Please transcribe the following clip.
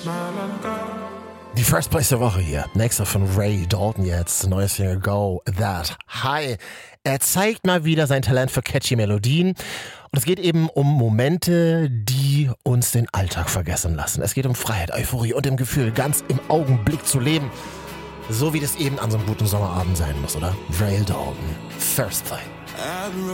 Die First Place der Woche hier. Nächster von Ray Dalton jetzt. Neues Single Go That High. Er zeigt mal wieder sein Talent für catchy Melodien. Und es geht eben um Momente, die uns den Alltag vergessen lassen. Es geht um Freiheit, Euphorie und dem Gefühl, ganz im Augenblick zu leben. So wie das eben an so einem guten Sommerabend sein muss, oder? Ray Dalton. First Place.